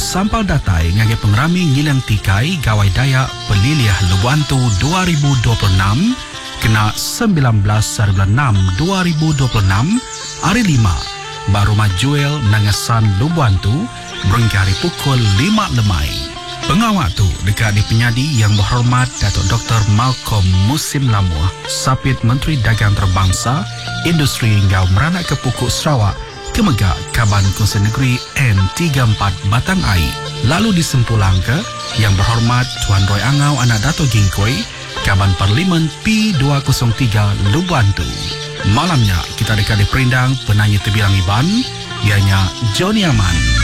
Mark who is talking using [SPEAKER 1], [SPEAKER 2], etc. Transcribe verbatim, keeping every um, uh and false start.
[SPEAKER 1] sampal datai ngagi pengrami ngilang tikai gawai daya peliliah Lubantu dua ribu dua puluh enam kena sembilan belas bulan enam dua ribu dua puluh enam hari lima baru majuel nangasan Lubantu berhingga hari pukul lima lemai. Pengawak tu dekat di penyadi yang berhormat Datuk Doktor Malcolm Musim Lamuah, Sapit Menteri Dagang Terbangsa, Industri hingga meranak ke Pukuk Sarawak, Kemegak Kaban Kongsi Negeri N tiga puluh empat Batang Air. Lalu disempulang ke yang berhormat Tuan Roy Angau Anak Dato' Gingkoi, Kaban Parlimen P dua kosong tiga Lubantu. Malamnya kita dekat di perindang penanya terbilang Iban, ianya Johnny Aman.